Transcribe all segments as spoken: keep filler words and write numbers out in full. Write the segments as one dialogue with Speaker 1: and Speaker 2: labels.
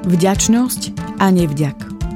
Speaker 1: Vďačnosť a nevďak.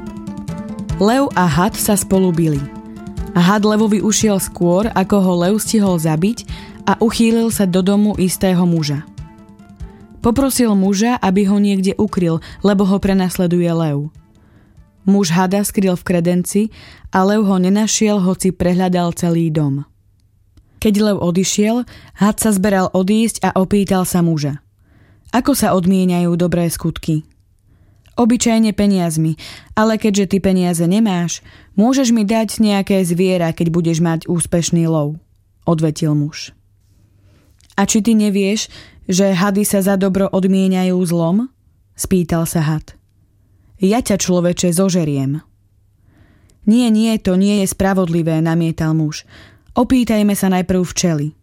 Speaker 1: Lev a had sa spolu bili. Had levovi ušiel skôr, ako ho lev stihol zabiť a uchýlil sa do domu istého muža. Poprosil muža, aby ho niekde ukryl, lebo ho prenasleduje lev. Muž hada skryl v kredenci a lev ho nenašiel, hoci prehľadal celý dom. Keď lev odišiel, had sa zberal odísť a opýtal sa muža. Ako sa odmieňajú dobré skutky? Obyčajne peniazmi, ale keďže ty peniaze nemáš, môžeš mi dať nejaké zviera, keď budeš mať úspešný lov, odvetil muž. A či ty nevieš, že hady sa za dobro odmieňajú zlom? Spýtal sa had. Ja ťa, človeče, zožeriem. Nie, nie, to nie je spravodlivé, namietal muž. Opýtajme sa najprv včely.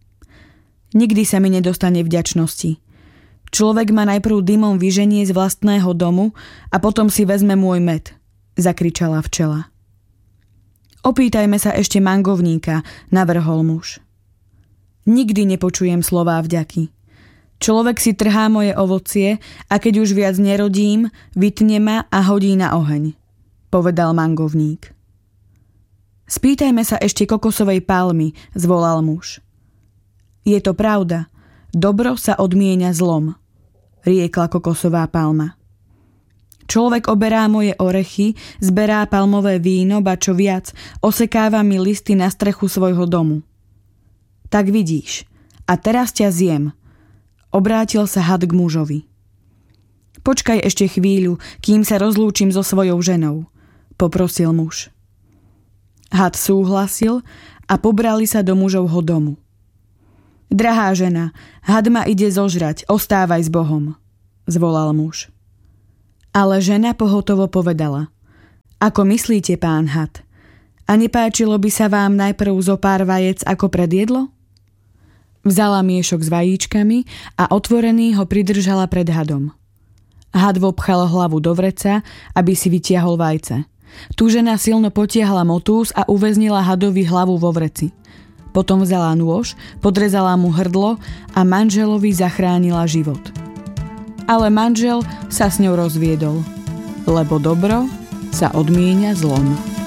Speaker 1: Nikdy sa mi nedostane vďačnosti. Človek ma najprv dymom vyženie z vlastného domu a potom si vezme môj med, zakričala včela. Opýtajme sa ešte mangovníka, navrhol muž. Nikdy nepočujem slová vďaky. Človek si trhá moje ovocie a keď už viac nerodím, vytne ma a hodí na oheň, povedal mangovník. Spýtajme sa ešte kokosovej palmy, zvolal muž. Je to pravda. Dobro sa odmienia zlom, riekla kokosová palma. Človek oberá moje orechy, zberá palmové víno, ba čo viac, osekáva mi listy na strechu svojho domu. Tak vidíš, a teraz ťa zjem, obrátil sa had k mužovi. Počkaj ešte chvíľu, kým sa rozlúčim so svojou ženou, poprosil muž. Had súhlasil a pobrali sa do mužovho domu. Drahá žena, had ma ide zožrať, ostávaj s Bohom, zvolal muž. Ale žena pohotovo povedala. Ako myslíte, pán had? A nepáčilo by sa vám najprv zo pár vajec ako predjedlo? Vzala miešok s vajíčkami a otvorený ho pridržala pred hadom. Had vopchal hlavu do vreca, aby si vytiahol vajce. Tu žena silno potiahla motús a uväznila hadovi hlavu vo vreci. Potom vzala nôž, podrezala mu hrdlo a manželovi zachránila život. Ale manžel sa s ňou rozviedol, lebo dobro sa odmienia zlom.